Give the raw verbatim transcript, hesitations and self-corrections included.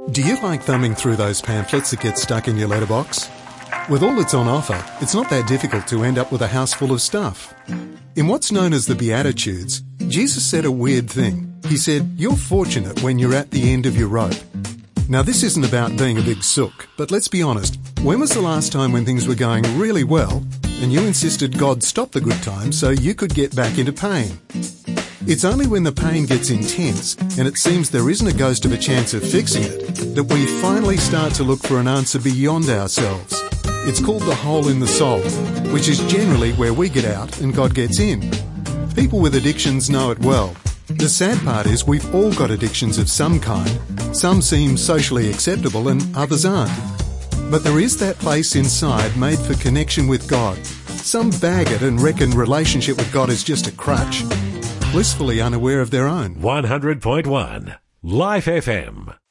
Do you like thumbing through those pamphlets that get stuck in your letterbox? With all that's on offer, it's not that difficult to end up with a house full of stuff. In what's known as the Beatitudes, Jesus said a weird thing. He said, "You're fortunate when you're at the end of your rope." Now, this isn't about being a big sook, but let's be honest, when was the last time when things were going really well and you insisted God stop the good times so you could get back into pain? It's only when the pain gets intense and it seems there isn't a ghost of a chance of fixing it that we finally start to look for an answer beyond ourselves. It's called the hole in the soul, which is generally where we get out and God gets in. People with addictions know it well. The sad part is we've all got addictions of some kind. Some seem socially acceptable and others aren't. But there is that place inside made for connection with God. Some bag it and reckon relationship with God is just a crutch, blissfully unaware of their own. one hundred point one Life F M.